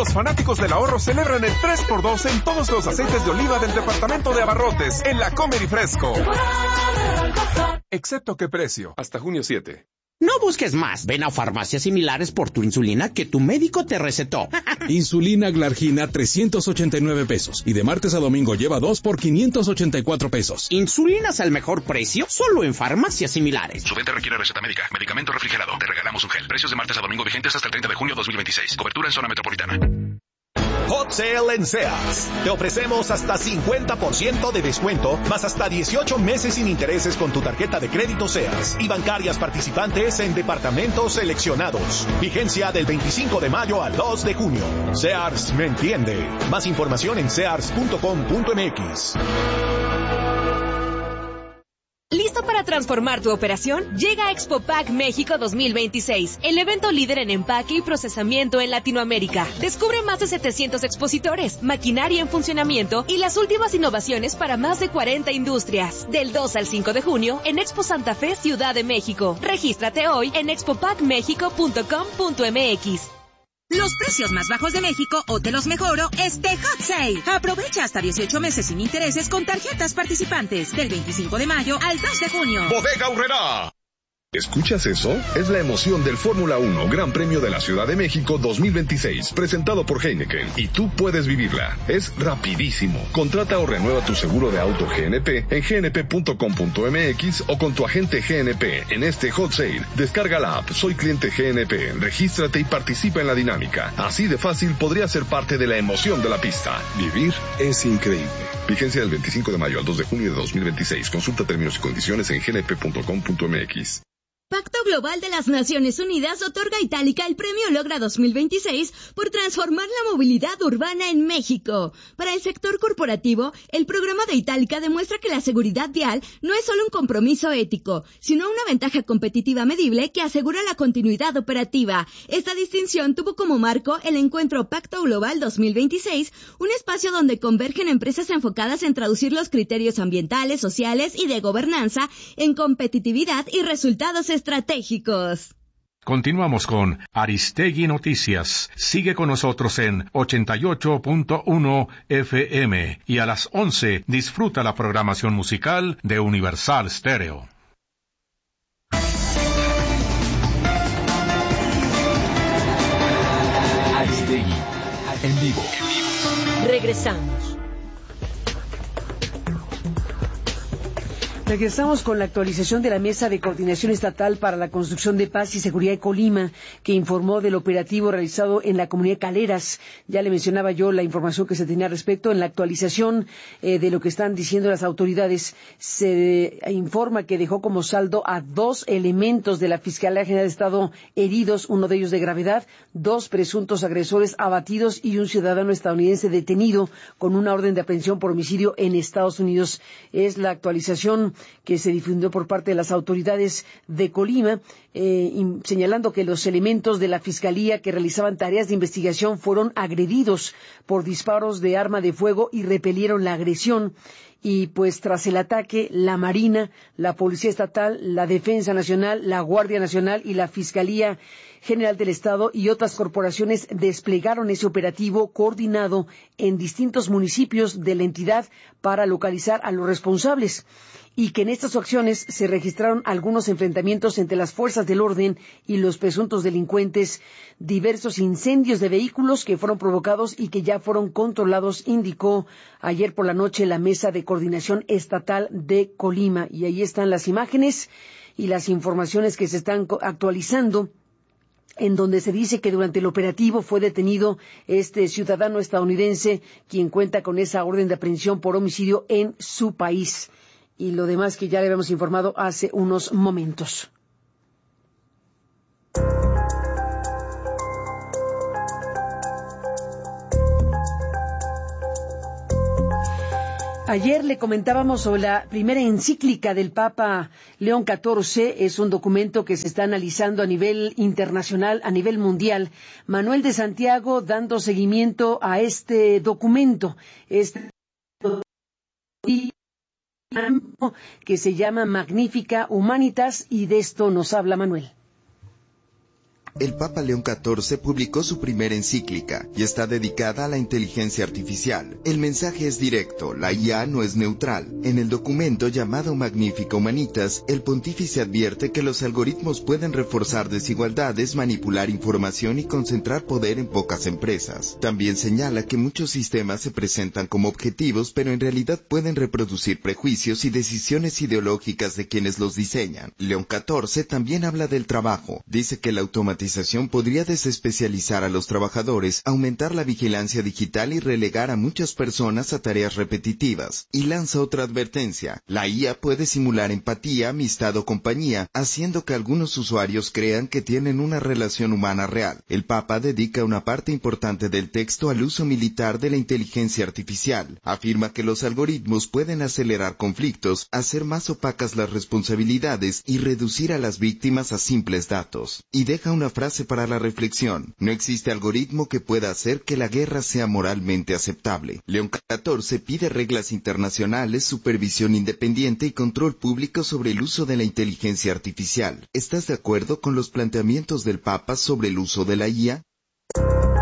Los fanáticos del ahorro celebran el 3x2 en todos los aceites de oliva del departamento de abarrotes en la Comer y Fresco. Excepto qué precio, hasta junio 7. No busques más. Ven a farmacias similares por tu insulina que tu médico te recetó. Insulina Glargina, 389 pesos. Y de martes a domingo lleva 2 por 584 pesos. Insulinas al mejor precio, solo en farmacias similares. Su venta requiere receta médica. Medicamento refrigerado. Te regalamos un gel. Precios de martes a domingo vigentes hasta el 30 de junio 2026. Cobertura en zona metropolitana. Hot Sale en Sears. Te ofrecemos hasta 50% de descuento, más hasta 18 meses sin intereses con tu tarjeta de crédito Sears y bancarias participantes en departamentos seleccionados. Vigencia del 25 de mayo al 2 de junio. Sears me entiende. Más información en sears.com.mx. ¿Listo para transformar tu operación? Llega Expo Pack México 2026, el evento líder en empaque y procesamiento en Latinoamérica. Descubre más de 700 expositores, maquinaria en funcionamiento y las últimas innovaciones para más de 40 industrias. Del 2 al 5 de junio en Expo Santa Fe, Ciudad de México. Regístrate hoy en expopackmexico.com.mx. Los precios más bajos de México o te los mejoro Hot Sale. Aprovecha hasta 18 meses sin intereses con tarjetas participantes del 25 de mayo al 2 de junio. Bodega Aurrerá. ¿Escuchas eso? Es la emoción del Fórmula 1 Gran Premio de la Ciudad de México 2026, presentado por Heineken, y tú puedes vivirla. Es rapidísimo. Contrata o renueva tu seguro de auto GNP en gnp.com.mx o con tu agente GNP en este Hot Sale. Descarga la app Soy Cliente GNP, regístrate y participa en la dinámica. Así de fácil podría ser parte de la emoción de la pista. Vivir es increíble. Vigencia del 25 de mayo al 2 de junio de 2026. Consulta términos y condiciones en gnp.com.mx. Pacto Global de las Naciones Unidas otorga a Itálica el Premio Logra 2026 por transformar la movilidad urbana en México. Para el sector corporativo, el programa de Itálica demuestra que la seguridad vial no es solo un compromiso ético, sino una ventaja competitiva medible que asegura la continuidad operativa. Esta distinción tuvo como marco el encuentro Pacto Global 2026, un espacio donde convergen empresas enfocadas en traducir los criterios ambientales, sociales y de gobernanza en competitividad y resultados estratégicos. Continuamos con Aristegui Noticias. Sigue con nosotros en 88.1 FM y a las 11 disfruta la programación musical de Universal Stereo. Aristegui en vivo. Regresamos. Regresamos con la actualización de la Mesa de Coordinación Estatal para la Construcción de Paz y Seguridad de Colima, que informó del operativo realizado en la comunidad Caleras. Ya le mencionaba yo la información que se tenía al respecto. En la actualización de lo que están diciendo las autoridades, se informa que dejó como saldo a 2 elementos de la Fiscalía General de Estado heridos, uno de ellos de gravedad, 2 presuntos agresores abatidos y un ciudadano estadounidense detenido con una orden de aprehensión por homicidio en Estados Unidos. Es la actualización que se difundió por parte de las autoridades de Colima, señalando que los elementos de la Fiscalía que realizaban tareas de investigación fueron agredidos por disparos de arma de fuego y repelieron la agresión. Y pues tras el ataque, la Marina, la Policía Estatal, la Defensa Nacional, la Guardia Nacional y la Fiscalía General del Estado y otras corporaciones desplegaron ese operativo coordinado en distintos municipios de la entidad para localizar a los responsables, y que en estas acciones se registraron algunos enfrentamientos entre las fuerzas del orden y los presuntos delincuentes, diversos incendios de vehículos que fueron provocados y que ya fueron controlados, indicó ayer por la noche la Mesa de Coordinación Estatal de Colima. Y ahí están las imágenes y las informaciones que se están actualizando, en donde se dice que durante el operativo fue detenido este ciudadano estadounidense, quien cuenta con esa orden de aprehensión por homicidio en su país. Y lo demás que ya le habíamos informado hace unos momentos. Ayer le comentábamos sobre la primera encíclica del Papa León XIV. Es un documento que se está analizando a nivel internacional, a nivel mundial. Manuel de Santiago dando seguimiento a este documento. Que se llama Magnificat Humanitas, y de esto nos habla Manuel. el Papa León XIV publicó su primera encíclica y está dedicada a la inteligencia artificial. El mensaje es directo, la IA no es neutral. En el documento llamado Magnifica Humanitas, el pontífice advierte que los algoritmos pueden reforzar desigualdades, manipular información y concentrar poder en pocas empresas. También señala que muchos sistemas se presentan como objetivos, pero en realidad pueden reproducir prejuicios y decisiones ideológicas de quienes los diseñan. León XIV también habla del trabajo. Dice que la automatización podría desespecializar a los trabajadores, aumentar la vigilancia digital y relegar a muchas personas a tareas repetitivas. Y lanza otra advertencia. La IA puede simular empatía, amistad o compañía, haciendo que algunos usuarios crean que tienen una relación humana real. El Papa dedica una parte importante del texto al uso militar de la inteligencia artificial. Afirma que los algoritmos pueden acelerar conflictos, hacer más opacas las responsabilidades y reducir a las víctimas a simples datos. Y deja una frase para la reflexión. No existe algoritmo que pueda hacer que la guerra sea moralmente aceptable. León XIV pide reglas internacionales, supervisión independiente y control público sobre el uso de la inteligencia artificial. ¿Estás de acuerdo con los planteamientos del Papa sobre el uso de la IA?